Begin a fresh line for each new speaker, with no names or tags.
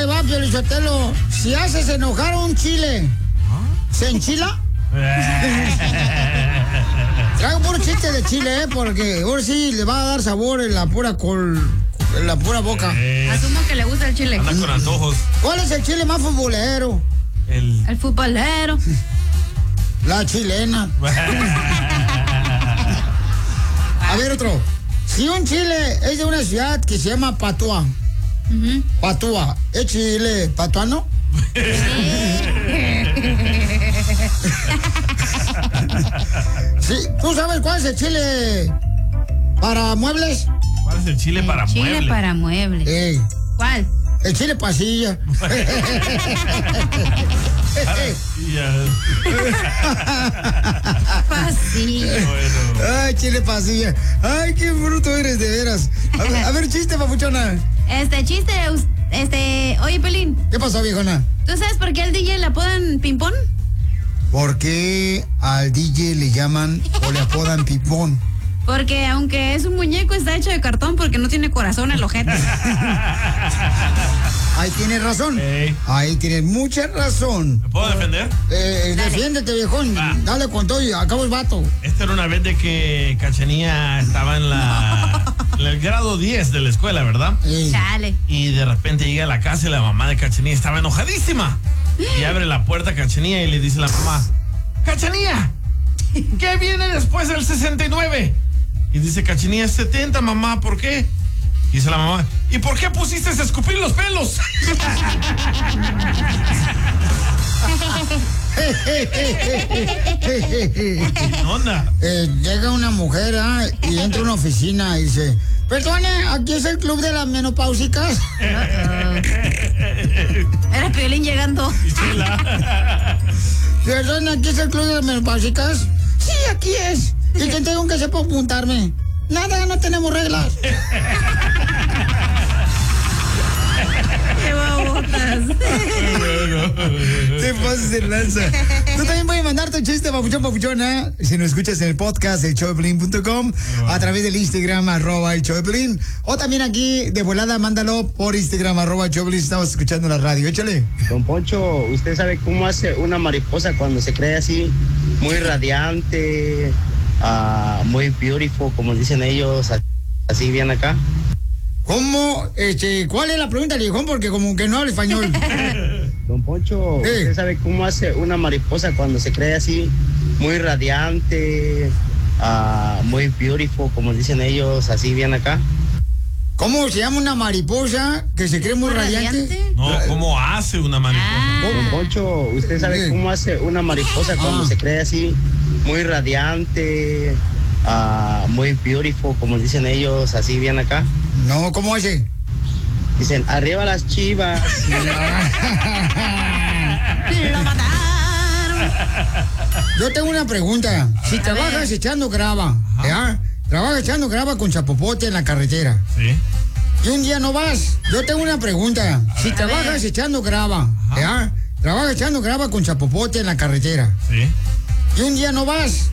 va, Piolichotelo. Si haces enojar a un chile, ¿se enchila? Traigo puro chiste de chile, porque ahora sí le va a dar sabor en la pura en la pura boca.
Asumo que le gusta el chile.
Anda con antojos.
¿Cuál es el chile más futbolero?
El futbolero.
La chilena. A ver, otro. Si un chile es de una ciudad que se llama Patua, Patua, ¿es chile patuano? Sí, ¿tú sabes cuál es el chile para muebles?
¿Cuál es el chile para muebles?
Chile para muebles. ¿Cuál?
El chile pasilla.
Pasilla.
Bueno.
Ay, chile pasilla. Ay, qué bruto eres, de veras. A ver, chiste, papuchona.
Oye, Pelín.
¿Qué pasó, viejona?
¿Tú sabes por qué al DJ le apodan Pimpón?
¿Por qué al DJ le llaman o le apodan Pipón?
Porque aunque es un muñeco, está hecho de cartón porque no tiene corazón el ojete.
Ahí tienes razón. Ahí tienes mucha razón.
¿Me puedo defender?
Defiéndete, viejón. Dale con todo y acabo el vato.
Esta era una vez de que Cachanía estaba en el grado 10 de la escuela, ¿verdad?
Chale.
Y de repente llega a la casa y la mamá de Cachanía estaba enojadísima. Y abre la puerta a Cachanía y le dice a la mamá: ¡Cachanía! ¿Qué viene después del 69? Y dice Cachanía: 70, mamá, ¿por qué? Y dice la mamá: ¿y por qué pusiste a escupir los pelos? ¿Qué onda?
Llega una mujer y entra a una oficina y dice: perdone, aquí es el club de las menopáusicas.
Era Piolín llegando.
Perdone, aquí es el club de las menopáusicas. Sí, aquí es. ¿Y quién tengo que sepa apuntarme? Nada, no tenemos reglas.
¡Qué babotas!
Te pasas de lanza. Tú también puedes mandar tu chiste, papuchona. Si nos escuchas en el podcast, elshowdepiolín.com, a través del Instagram, @elshowdepiolín. O también aquí, de volada, mándalo por Instagram, @elshowdepiolín. Estamos escuchando la radio. Échale.
Don Poncho, ¿usted sabe cómo hace una mariposa cuando se cree así, muy radiante, muy beautiful, como dicen ellos, así bien acá?
¿Cómo? ¿Cuál es la pregunta, viejón? Porque como que no habla español.
Don Poncho, ¿usted sabe cómo hace una mariposa cuando se cree así, muy radiante, muy beautiful, como dicen ellos, así bien acá?
¿Cómo se llama una mariposa que se cree muy radiante?
No, ¿cómo hace una mariposa?
Don Poncho, ¿usted sabe cómo hace una mariposa cuando se cree así, muy radiante, muy beautiful, como dicen ellos, así bien acá?
No, ¿cómo hace?
Dicen: arriba las chivas.
¡Lo mataron!
Yo tengo una pregunta. Si trabajas echando grava, ¿ya? Trabajas echando grava con chapopote en la carretera.
Sí.
Y un día no vas. Yo tengo una pregunta. Si trabajas echando grava, ¿ya? Trabajas echando grava con chapopote en la carretera.
Sí.
Y un día no vas.